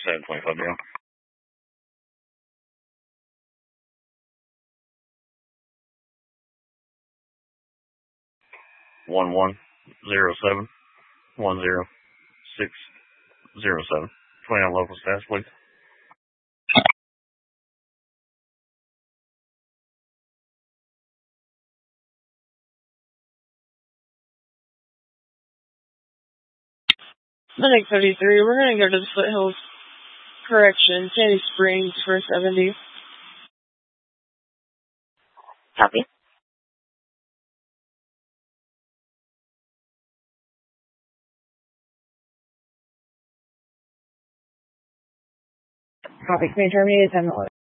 725 down. 1107 10607. 29 local staff, please. Medic 33, we're going to go to the Foothills Correction, Sandy Springs for 70. Copy. Copy. Can you terminate at 10-11?